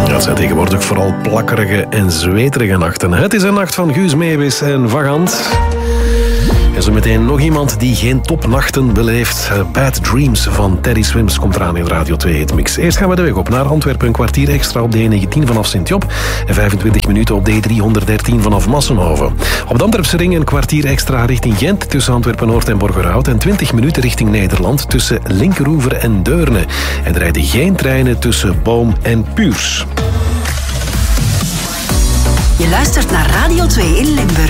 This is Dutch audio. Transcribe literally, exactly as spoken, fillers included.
Ja, het zijn tegenwoordig vooral plakkerige en zweterige nachten. Het is een nacht van Guus Meeuwis en Vagant. En zo meteen nog iemand die geen topnachten beleeft. Bad Dreams van Teddy Swims komt eraan in Radio twee Hitmix. Eerst gaan we de weg op naar Antwerpen. Een kwartier extra op de E negentien vanaf Sint-Job. En vijfentwintig minuten op de E driehonderddertien vanaf Massenhoven. Op de Antwerpse ring een kwartier extra richting Gent tussen Antwerpen-Noord en Borgerhout. En twintig minuten richting Nederland tussen Linkeroever en Deurne. En er rijden geen treinen tussen Boom en Puurs. Je luistert naar Radio twee in Limburg.